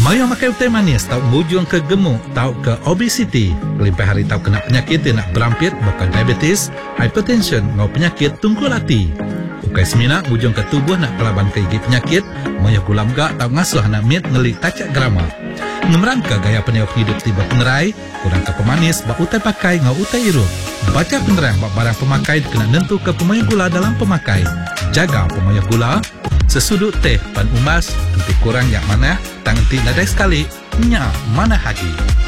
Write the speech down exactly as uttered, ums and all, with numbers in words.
Mayang makai utai manis tau mujung ke gemuk tau ke obesiti. Lebih hari tau kena penyakit yang nak berampit bukan diabetes, hypertension ngau penyakit tungkul hati. Ukai semina mujung ke tubuh nak pelaban ke gigi penyakit, mayang gulam gak tau ngasuh nak mit ngelik tacak grama. Ngemerangka gaya peniup hidup tiba penerai, kurang ke pemanis bak utai pakai ngau utai irup. Baca penerai bak barang pemakai kena nentu ke pemayang gula dalam pemakai. Jaga pemayang gula. Sesudut teh pan umas, nanti kurang yang mana, tangan ti nadai sekali, nyak mana hagi.